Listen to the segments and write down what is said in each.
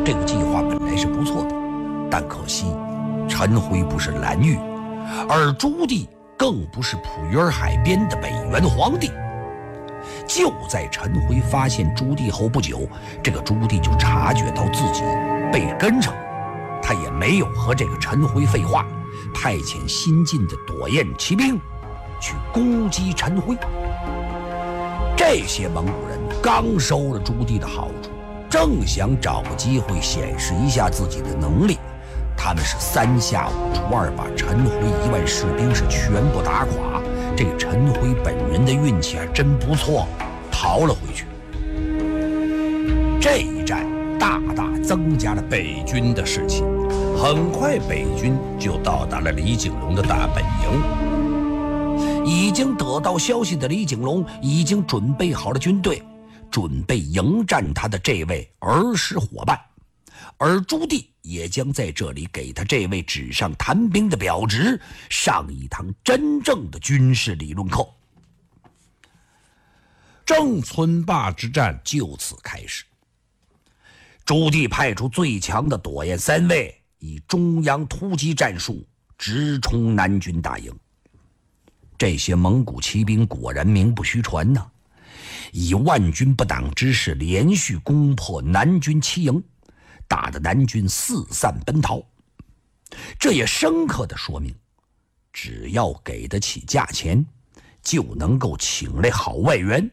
这个计划本来是不错的，但可惜陈辉不是蓝玉，而朱棣更不是普约尔海边的北元皇帝。就在陈辉发现朱棣后不久，这个朱棣就察觉到自己被跟上，他也没有和这个陈辉废话，派遣新进的朵雁骑兵去攻击陈辉。这些蒙古人刚收了朱棣的好处，正想找个机会显示一下自己的能力，他们是3下5除2把陈辉1万士兵是全部打垮。这个陈辉本人的运气还真不错，逃了回去。这一战大大增加了北军的士气，很快北军就到达了李景龙的大本营。已经得到消息的李景龙已经准备好了军队，准备迎战他的这位儿时伙伴，而朱棣也将在这里给他这位纸上谈兵的表侄上一堂真正的军事理论课。郑村坝之战就此开始。朱棣派出最强的朵雁3卫，以中央突击战术直冲南军大营。这些蒙古骑兵果然名不虚传呢，以万军不挡之势连续攻破南军7营，打得南军四散奔逃。这也深刻地说明，只要给得起价钱，就能够请来好外援。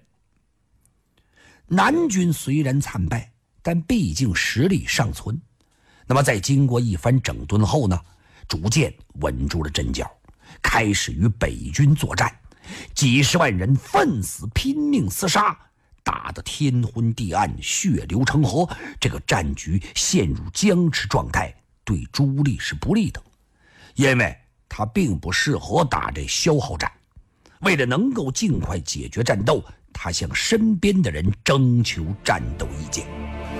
南军虽然惨败，但毕竟实力尚存。那么在经过一番整顿后呢，逐渐稳住了阵脚，开始与北军作战。几十万人奋死拼命厮杀，打得天昏地暗，血流成河，这个战局陷入僵持状态，对朱棣是不利的，因为他并不适合打这消耗战。为了能够尽快解决战斗，他向身边的人征求战斗意见。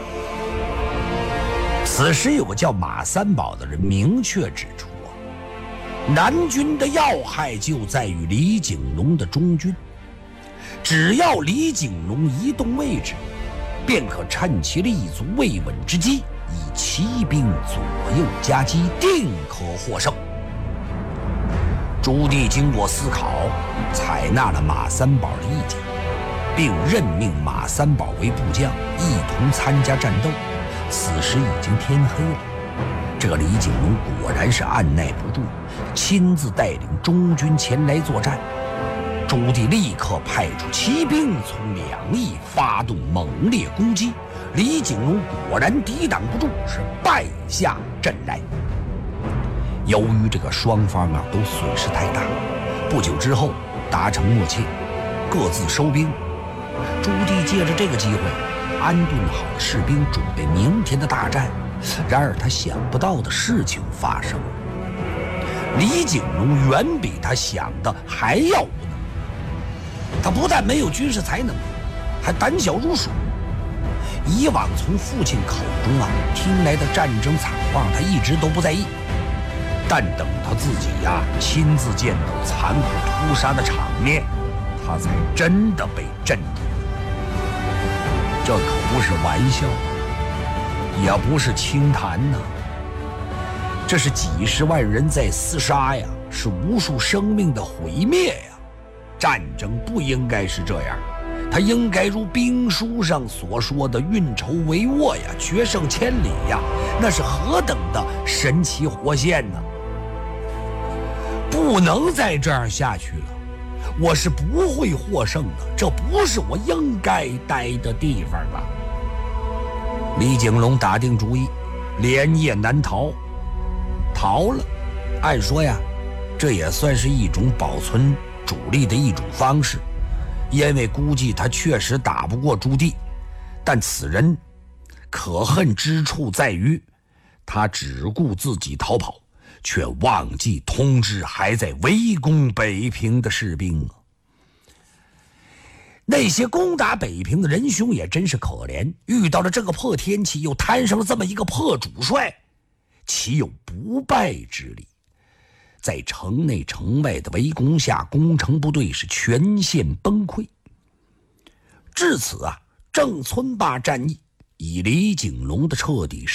此时有个叫马三宝的人明确指出，南军的要害就在于李景龙的中军，只要李景龙移动位置，便可趁其立足未稳之机，以骑兵左右夹击，定可获胜。朱棣经过思考，采纳了马三宝的意见，并任命马三宝为部将，一同参加战斗。此时已经天黑了，这个李景龙果然是按耐不住，亲自带领中军前来作战。朱棣立刻派出骑兵从2翼发动猛烈攻击，李景龙果然抵挡不住，是败下阵来。由于这个双方都损失太大，不久之后达成默契，各自收兵。朱棣借着这个机会安顿好了士兵，准备明天的大战。然而他想不到的事情发生了，李景龙远比他想的还要无能。他不但没有军事才能，还胆小如鼠。以往从父亲口中听来的战争惨况，他一直都不在意，但等他自己亲自见到残酷屠杀的场面，他才真的被震住。这可不是玩笑，也不是轻谈呐，这是几十万人在厮杀呀，是无数生命的毁灭呀。战争不应该是这样，它应该如兵书上所说的运筹帷幄呀，决胜千里呀，那是何等的神奇活现呢！不能再这样下去了，我是不会获胜的，这不是我应该待的地方吧。李景龙打定主意，连夜南逃。逃了，按说呀，这也算是一种保存主力的一种方式，因为估计他确实打不过朱棣。但此人可恨之处在于，他只顾自己逃跑，却忘记通知还在围攻北平的士兵啊。那些攻打北平的仁兄也真是可怜，遇到了这个破天气，又摊上了这么一个破主帅，岂有不败之理？在城内城外的围攻下，攻城部队是全线崩溃。至此郑村坝战役以李景龙的彻底